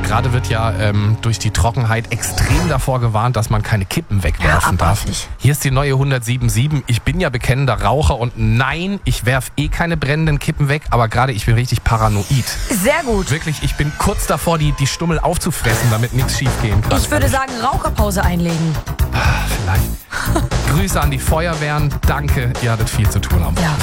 gerade wird ja durch die Trockenheit extrem davor gewarnt, dass man keine Kippen wegwerfen darf. Hier ist die neue 107.7. Ich bin ja bekennender Raucher und nein, ich werf keine brennenden Kippen weg, aber gerade ich bin richtig paranoid. Sehr gut. Wirklich, ich bin kurz davor, die Stummel aufzufressen, damit nichts schief gehen kann. Ich würde sagen, Raucherpause einlegen. Vielleicht. Grüße an die Feuerwehren. Danke, ihr hattet viel zu tun am Wochenende. Ja.